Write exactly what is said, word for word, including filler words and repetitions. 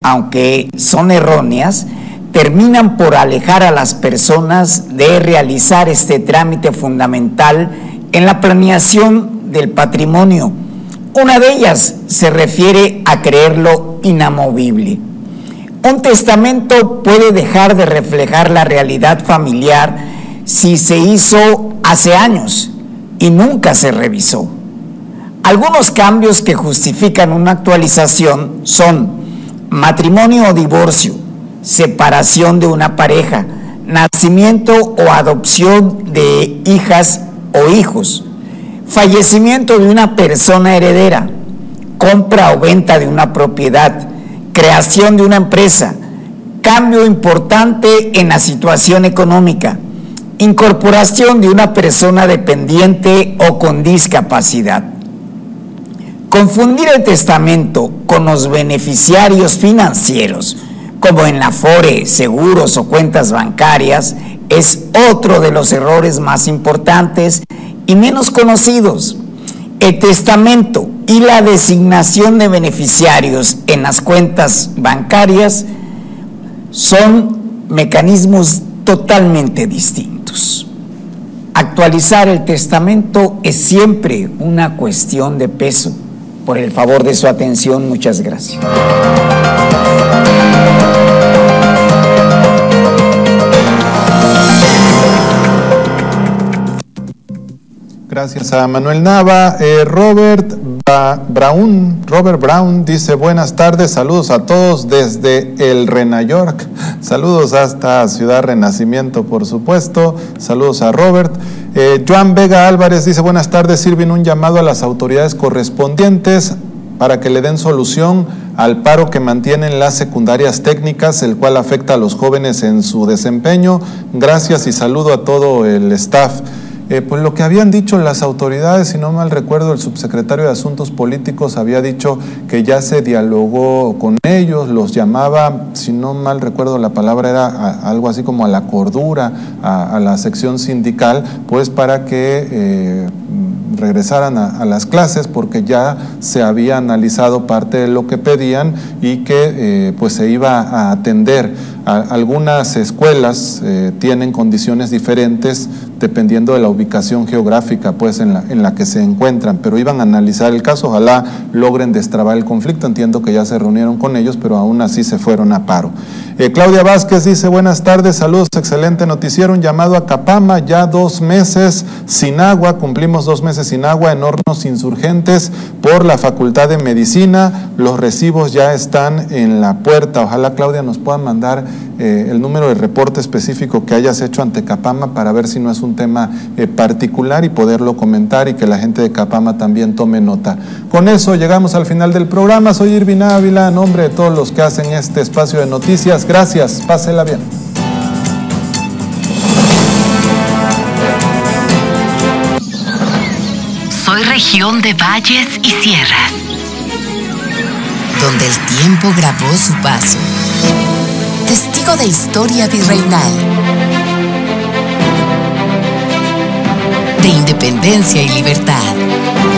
aunque son erróneas, terminan por alejar a las personas de realizar este trámite fundamental en la planeación del patrimonio. Una de ellas se refiere a creerlo inamovible. Un testamento puede dejar de reflejar la realidad familiar si se hizo hace años y nunca se revisó. Algunos cambios que justifican una actualización son matrimonio o divorcio, separación de una pareja, nacimiento o adopción de hijas o hijos, fallecimiento de una persona heredera, compra o venta de una propiedad, creación de una empresa, cambio importante en la situación económica, incorporación de una persona dependiente o con discapacidad. Confundir el testamento con los beneficiarios financieros, como en la Afore, seguros o cuentas bancarias, es otro de los errores más importantes y menos conocidos. El testamento y la designación de beneficiarios en las cuentas bancarias son mecanismos totalmente distintos. Actualizar el testamento es siempre una cuestión de peso. Por el favor de su atención, muchas gracias. Gracias a Manuel Nava. Eh, Robert ba Brown, Robert Brown dice buenas tardes, saludos a todos desde el Renayork, saludos hasta Ciudad Renacimiento, por supuesto, saludos a Robert. Eh, Joan Vega Álvarez dice buenas tardes, sirven un llamado a las autoridades correspondientes para que le den solución al paro que mantienen las secundarias técnicas, el cual afecta a los jóvenes en su desempeño. Gracias y saludo a todo el staff. Eh, pues lo que habían dicho las autoridades, si no mal recuerdo, el subsecretario de Asuntos Políticos había dicho que ya se dialogó con ellos, los llamaba, si no mal recuerdo la palabra era a, algo así como a la cordura, a, a la sección sindical, pues para que eh, regresaran a, a las clases, porque ya se había analizado parte de lo que pedían y que eh, pues se iba a atender. A, algunas escuelas eh, tienen condiciones diferentes dependiendo de la ubicación geográfica pues en la, en la que se encuentran, pero iban a analizar el caso, ojalá logren destrabar el conflicto, entiendo que ya se reunieron con ellos, pero aún así se fueron a paro. Eh, Claudia Vázquez dice buenas tardes, saludos, excelente noticiero, un llamado a Capama, ya dos meses sin agua, cumplimos dos meses sin agua en Hornos Insurgentes por la Facultad de Medicina, los recibos ya están en la puerta, ojalá Claudia nos pueda mandar eh, el número de reporte específico que hayas hecho ante Capama para ver si no es un tema eh, particular y poderlo comentar y que la gente de Capama también tome nota. Con eso llegamos al final del programa, soy Irvin Ávila, a nombre de todos los que hacen este espacio de noticias, gracias, pásela bien. Soy región de valles y sierras, donde el tiempo grabó su paso, testigo de historia virreinal, de independencia y libertad.